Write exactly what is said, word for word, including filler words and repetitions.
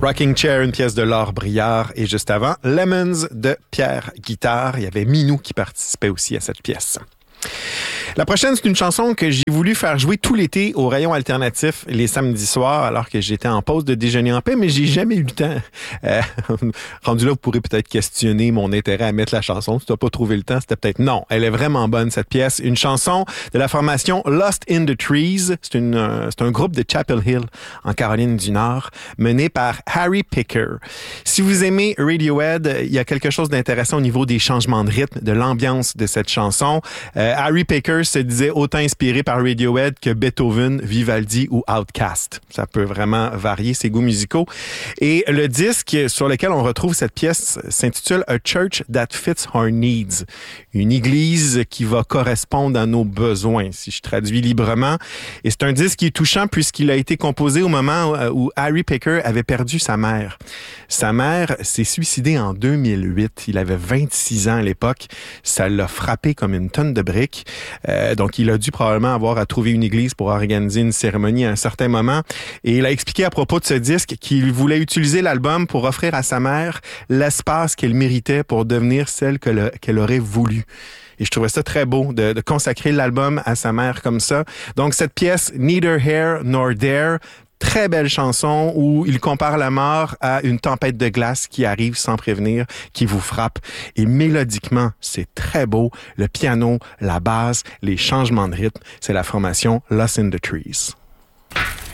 Rocking Chair, une pièce de Laure Briard. Et juste avant, Lemons de Pierre Guitare. Il y avait Minou qui participait aussi à cette pièce. La prochaine, c'est une chanson que j'ai voulu faire jouer tout l'été au rayon alternatif les samedis soirs alors que j'étais en pause de déjeuner en paix, mais j'ai jamais eu le temps. Euh, rendu là, vous pourrez peut-être questionner mon intérêt à mettre la chanson. Si tu n'as pas trouvé le temps, c'était peut-être non. Elle est vraiment bonne, cette pièce. Une chanson de la formation Lost in the Trees. C'est, une, euh, c'est un groupe de Chapel Hill, en Caroline du Nord, mené par Harry Picker. Si vous aimez Radiohead, il y a quelque chose d'intéressant au niveau des changements de rythme, de l'ambiance de cette chanson. Euh, Harry Picker se disait autant inspiré par Radiohead que Beethoven, Vivaldi ou Outkast. Ça peut vraiment varier ses goûts musicaux. Et le disque sur lequel on retrouve cette pièce s'intitule A Church That Fits Our Needs. Une église qui va correspondre à nos besoins, si je traduis librement. Et c'est un disque qui est touchant puisqu'il a été composé au moment où Harry Picker avait perdu sa mère. Sa mère s'est suicidée en deux mille huit. Il avait vingt-six ans à l'époque. Ça l'a frappé comme une tonne de briques. Euh, donc, il a dû probablement avoir à trouver une église pour organiser une cérémonie à un certain moment. Et il a expliqué à propos de ce disque qu'il voulait utiliser l'album pour offrir à sa mère l'espace qu'elle méritait pour devenir celle que le, qu'elle aurait voulu. Et je trouvais ça très beau de, de consacrer l'album à sa mère comme ça. Donc, cette pièce, Neither Here Nor There, très belle chanson où il compare la mort à une tempête de glace qui arrive sans prévenir, qui vous frappe. Et mélodiquement, c'est très beau. Le piano, la basse, les changements de rythme, c'est la formation Lost in the Trees.